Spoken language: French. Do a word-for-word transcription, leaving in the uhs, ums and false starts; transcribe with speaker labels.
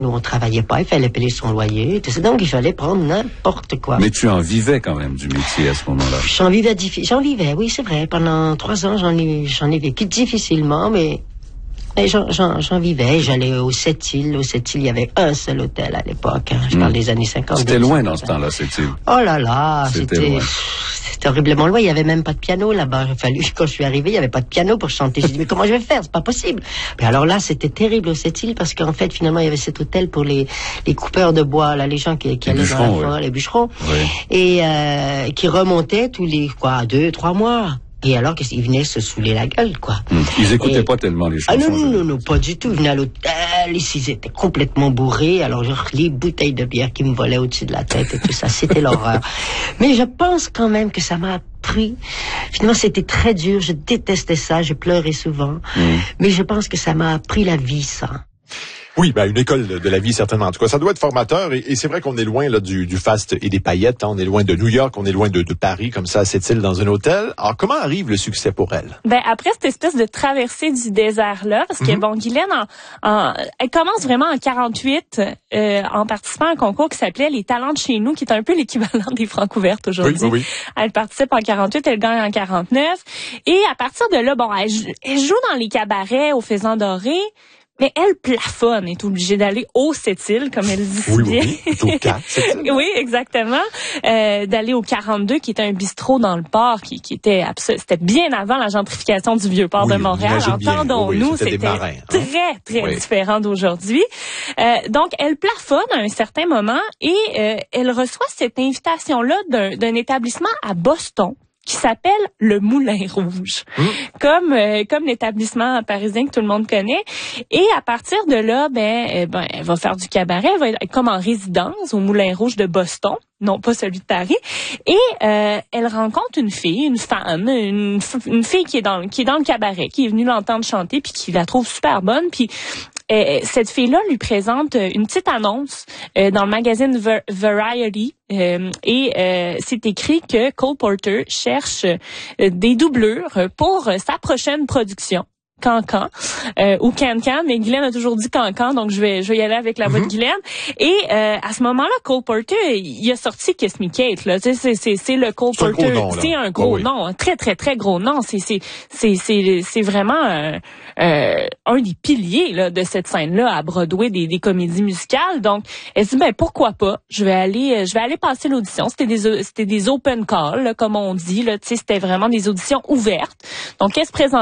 Speaker 1: Nous, on travaillait pas, il fallait payer son loyer. Donc, il fallait prendre n'importe quoi.
Speaker 2: Mais tu en vivais quand même du métier à ce moment-là.
Speaker 1: J'en vivais, diffi- j'en vivais, oui, c'est vrai. Pendant trois ans, j'en ai, j'en ai vécu difficilement, mais, mais j'en, j'en, j'en vivais. J'allais aux Sept-Îles. Aux Sept-Îles, il y avait un seul hôtel à l'époque. Hein. Je parle mmh. des années cinquante.
Speaker 2: C'était loin dans ce temps-là, Sept-Îles.
Speaker 1: Oh là là,
Speaker 2: c'était...
Speaker 1: c'était...
Speaker 2: Loin.
Speaker 1: C'était horriblement loin. Il y avait même pas de piano là-bas. Il a fallu, quand je suis arrivée, il y avait pas de piano pour chanter. J'ai dit, mais comment je vais faire? C'est pas possible. Mais alors là, c'était terrible aux Sept-Îles parce qu'en fait, finalement, il y avait cet hôtel pour les, les coupeurs de bois, là, les gens qui, qui allaient dans la forêt, ouais. les bûcherons.
Speaker 2: Oui.
Speaker 1: Et, euh, qui remontaient tous les, quoi, deux, trois mois. Et alors qu'ils venaient se saouler la gueule, quoi.
Speaker 2: Hum. Ils écoutaient
Speaker 1: et...
Speaker 2: pas tellement les chansons.
Speaker 1: Ah non, non, non, non, pas du tout. Ils venaient à l'hôtel, ici, ils étaient complètement bourrés. Alors, genre, les bouteilles de bière qui me volaient au-dessus de la tête et tout ça, c'était l'horreur. Mais je pense quand même que ça m'a appris. Finalement, c'était très dur. Je détestais ça. Je pleurais souvent. Hum. Mais je pense que ça m'a appris la vie, ça.
Speaker 3: Oui, ben une école de la vie certainement. En tout cas, ça doit être formateur. Et, et c'est vrai qu'on est loin là du, du faste et des paillettes. Hein. On est loin de New York, on est loin de, de Paris, comme ça, à Sept-Îles dans un hôtel. Alors, comment arrive le succès pour elle?
Speaker 4: Ben après cette espèce de traversée du désert-là, parce que mm-hmm. bon, Guylaine, en, en, elle commence vraiment en quarante-huit euh, en participant à un concours qui s'appelait Les Talents de chez nous, qui est un peu l'équivalent des Francouvertes aujourd'hui.
Speaker 3: Oui, oui, oui.
Speaker 4: Elle participe en quarante-huit, elle gagne en quarante-neuf. Et à partir de là, bon, elle, elle joue dans les cabarets au Faisan Doré. Mais elle plafonne, est obligée d'aller aux Sept-Îles, comme elle dit
Speaker 3: oui,
Speaker 4: bien.
Speaker 3: Oui, oui, au quatre, Sept-Îles.
Speaker 4: Oui, exactement. Euh, d'aller au quarante-deux, qui était un bistrot dans le port, qui, qui était absolu, c'était bien avant la gentrification du Vieux-Port
Speaker 3: oui,
Speaker 4: de Montréal. Entendons-nous, oui, c'était, c'était marins, hein? très, très oui. différent d'aujourd'hui. Euh, donc, elle plafonne à un certain moment et euh, elle reçoit cette invitation-là d'un, d'un établissement à Boston, qui s'appelle le Moulin Rouge, mmh. comme euh, comme l'établissement parisien que tout le monde connaît. Et à partir de là, ben, euh, ben elle va faire du cabaret, elle va être comme en résidence au Moulin Rouge de Boston, non pas celui de Paris. Et euh, elle rencontre une fille, une femme, une, une fille qui est dans qui est dans le cabaret, qui est venue l'entendre chanter puis qui la trouve super bonne. Puis Euh, cette fille-là lui présente une petite annonce euh, dans le magazine Ver- Variety euh, et euh, c'est écrit que Cole Porter cherche euh, des doublures pour euh, sa prochaine production. Cancan euh, ou Can-Can, mais Guylaine a toujours dit Cancan, donc je vais je vais y aller avec la voix mm-hmm. de Guylaine. Et euh, à ce moment-là, Cole Porter, il a sorti Kiss Me Kate, là, tu sais, c'est c'est c'est le Cole
Speaker 3: c'est
Speaker 4: Porter,
Speaker 3: un gros nom,
Speaker 4: c'est un gros oh, oui. nom, un très très très gros nom. C'est c'est c'est c'est c'est vraiment euh, euh, un des piliers là de cette scène-là à Broadway des des comédies musicales. Donc, elle se dit ben pourquoi pas, je vais aller je vais aller passer l'audition. C'était des c'était des open calls, là, comme on dit là, tu sais, c'était vraiment des auditions ouvertes. Donc, elle se présente